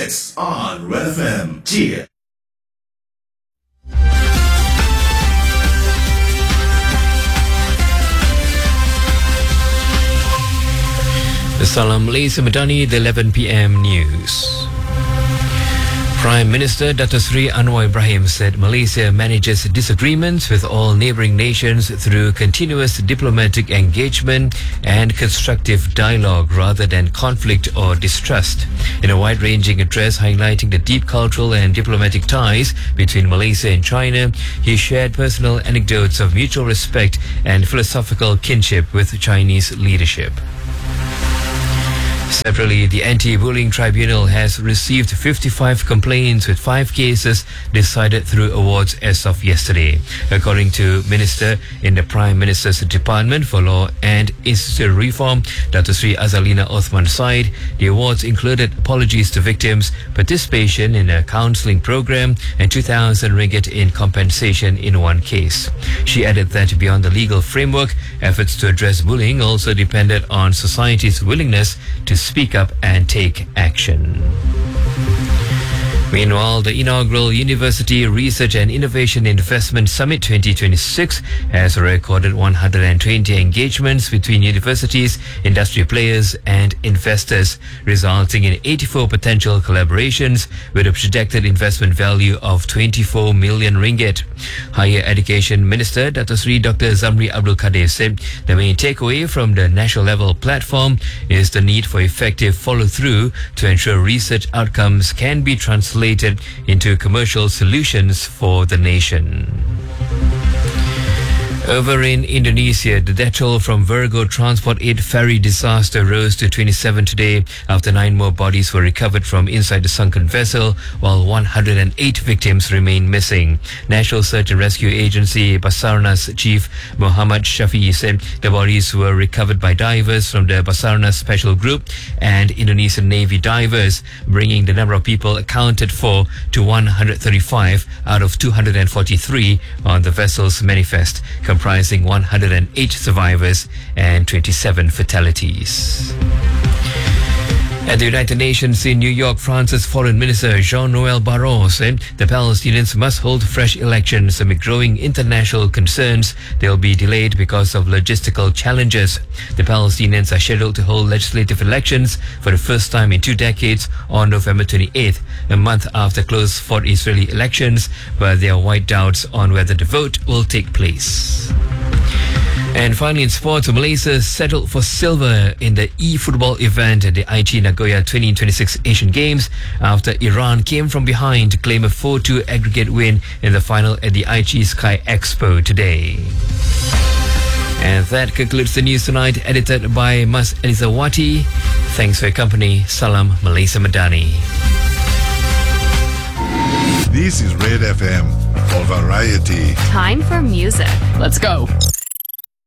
hits on Red FM. Cheer. Salam Malaysia Madani, the 11 p.m. news. Prime Minister Dato Sri Anwar Ibrahim said Malaysia manages disagreements with all neighbouring nations through continuous diplomatic engagement and constructive dialogue rather than conflict or distrust. In a wide-ranging address highlighting the deep cultural and diplomatic ties between Malaysia and China, he shared personal anecdotes of mutual respect and philosophical kinship with Chinese leadership. Separately, the Anti-Bullying Tribunal has received 55 complaints with 5 cases decided through awards as of yesterday. According to Minister in the Prime Minister's Department for Law and Institutional Reform, Dato Sri Azalina Othman Said, the awards included apologies to victims, participation in a counselling program, and 2,000 ringgit in compensation in one case. She added that beyond the legal framework, efforts to address bullying also depended on society's willingness to speak up and take action. Meanwhile, the inaugural University Research and Innovation Investment Summit 2026 has recorded 120 engagements between universities, industry players and investors, resulting in 84 potential collaborations with a projected investment value of 24 million ringgit. Higher Education Minister Dato Sri Dr. Zamri Abdul Kadir said the main takeaway from the national level platform is the need for effective follow-through to ensure research outcomes can be translated into commercial solutions for the nation. Over in Indonesia, the death toll from Virgo Transport 8 ferry disaster rose to 27 today after 9 more bodies were recovered from inside the sunken vessel, while 108 victims remain missing. National Search and Rescue Agency Basarnas Chief Muhammad Shafi'i said the bodies were recovered by divers from the Basarnas Special Group and Indonesian Navy divers, bringing the number of people accounted for to 135 out of 243 on the vessel's manifest, comprising 108 survivors and 27 fatalities. At the United Nations in New York, France's Foreign Minister Jean-Noël Barrot said the Palestinians must hold fresh elections amid growing international concerns. They'll be delayed because of logistical challenges. The Palestinians are scheduled to hold legislative elections for the first time in 2 decades on November 28th, a month after close-fought Israeli elections, but there are wide doubts on whether the vote will take place. And finally in sports, Malaysia settled for silver in the e-football event at the Aichi Nagoya 2026 Asian Games after Iran came from behind to claim a 4-2 aggregate win in the final at the Aichi Sky Expo today. And that concludes the news tonight, edited by Mas Elizawati. Thanks for your company. Salam Malaysia Madani. This is Red FM for variety. Time for music. Let's go.